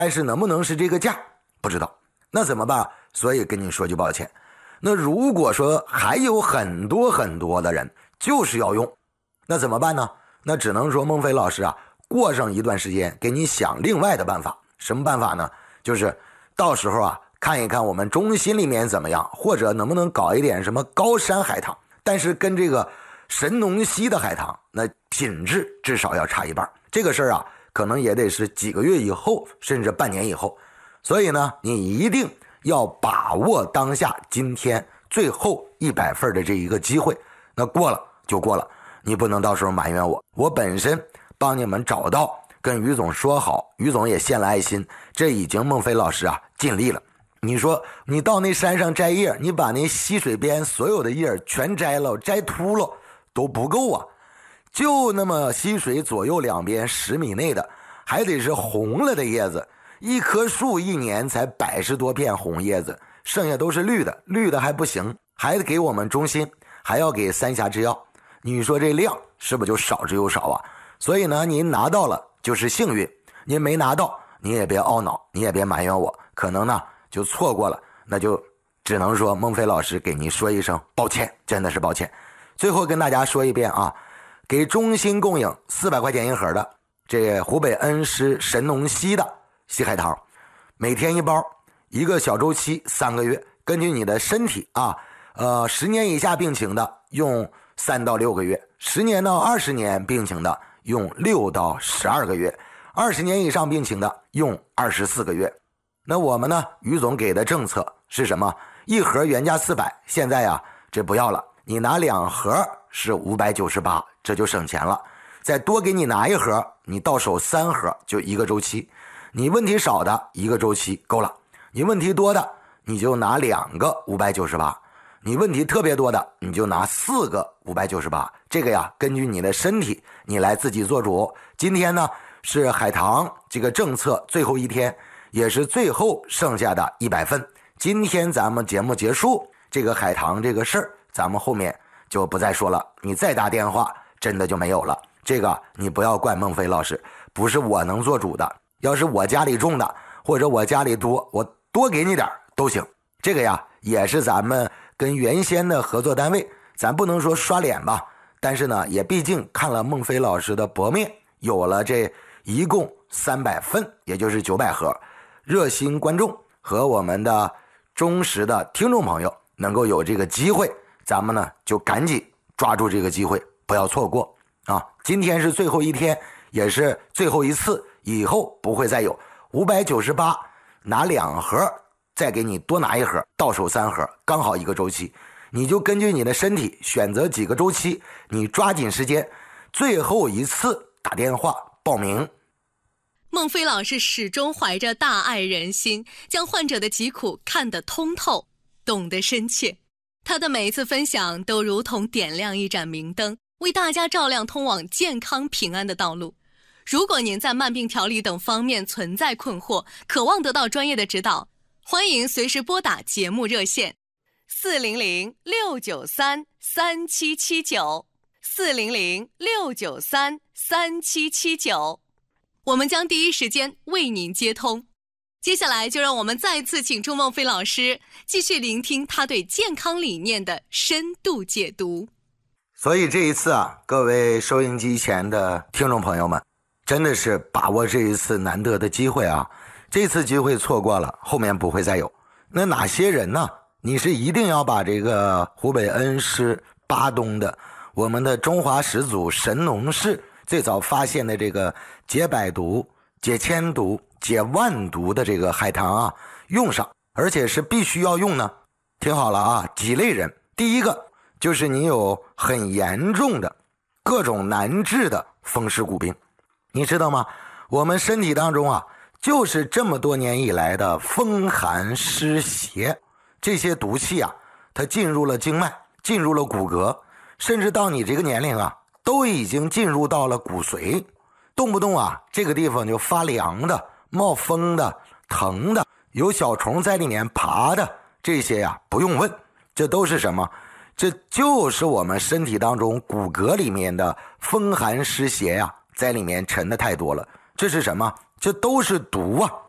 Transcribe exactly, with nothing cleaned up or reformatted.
但是能不能是这个价不知道，那怎么办？所以跟你说句抱歉。那如果说还有很多很多的人就是要用，那怎么办呢？那只能说孟非老师啊，过上一段时间给你想另外的办法。什么办法呢？就是到时候啊看一看我们中心里面怎么样，或者能不能搞一点什么高山海棠，但是跟这个神农溪的海棠那品质至少要差一半。这个事儿啊可能也得是几个月以后，甚至半年以后。所以呢你一定要把握当下今天最后一百份的这一个机会，那过了就过了，你不能到时候埋怨我。我本身帮你们找到，跟于总说好，于总也献了爱心，这已经孟非老师啊尽力了。你说你到那山上摘叶，你把那溪水边所有的叶全摘了，摘秃了都不够啊，就那么溪水左右两边十米内的，还得是红了的叶子。一棵树一年才百十多片红叶子，剩下都是绿的，绿的还不行，还得给我们中心，还要给三峡制药。你说这量是不是就少之又少啊？所以呢您拿到了就是幸运，您没拿到你也别懊恼，你也别埋怨我，可能呢就错过了，那就只能说孟非老师给您说一声抱歉，真的是抱歉。最后跟大家说一遍啊，给中心供应四百块钱一盒的这湖北恩施神农溪的西海棠，每天一包，一个小周期三个月，根据你的身体啊，呃，十年以下病情的用三到六个月，十年到二十年病情的用六到十二个月，二十年以上病情的用二十四个月。那我们呢，于总给的政策是什么？一盒原价四百，现在呀这不要了，你拿两盒是五百九十八，这就省钱了。再多给你拿一盒，你到手三盒就一个周期。你问题少的一个周期够了，你问题多的你就拿两个五百九十八，你问题特别多的你就拿四个五百九十八。这个呀根据你的身体你来自己做主。今天呢是海棠这个政策最后一天，也是最后剩下的一百份。今天咱们节目结束，这个海棠这个事儿咱们后面就不再说了，你再打电话真的就没有了。这个你不要怪孟非老师，不是我能做主的，要是我家里种的或者我家里多，我多给你点都行。这个呀也是咱们跟原先的合作单位，咱不能说刷脸吧，但是呢也毕竟看了孟非老师的薄面，有了这一共三百份，也就是九百盒，热心观众和我们的忠实的听众朋友能够有这个机会，咱们呢就赶紧抓住这个机会，不要错过啊！今天是最后一天，也是最后一次，以后不会再有。五百九十八拿两盒，再给你多拿一盒，到手三盒，刚好一个周期。你就根据你的身体选择几个周期，你抓紧时间，最后一次打电话报名。 孟非老师始终怀着大爱人心，将患者的疾苦看得通透，懂得深切。他的每一次分享都如同点亮一盏明灯，为大家照亮通往健康平安的道路。如果您在慢病调理等方面存在困惑，渴望得到专业的指导，欢迎随时拨打节目热线四零零六九三三七七九 四零零六九三三七七九，我们将第一时间为您接通。接下来就让我们再次请出孟非老师，继续聆听他对健康理念的深度解读。 所以这一次啊，各位收音机前的听众朋友们，真的是把握这一次难得的机会啊！这次机会错过了，后面不会再有。那哪些人呢？你是一定要把这个湖北恩施巴东的我们的中华始祖神农氏最早发现的这个解百毒、解千毒、解万毒的这个海棠啊用上，而且是必须要用呢。听好了啊，几类人。第一个就是你有很严重的各种难治的风湿骨病。你知道吗？我们身体当中啊就是这么多年以来的风寒湿邪，这些毒气啊它进入了经脉，进入了骨骼，甚至到你这个年龄啊都已经进入到了骨髓，动不动啊这个地方就发凉的、冒风的、疼的，有小虫在里面爬的，这些呀、啊、不用问，这都是什么？这就是我们身体当中骨骼里面的风寒湿邪呀、啊，在里面沉的太多了。这是什么？这都是毒啊！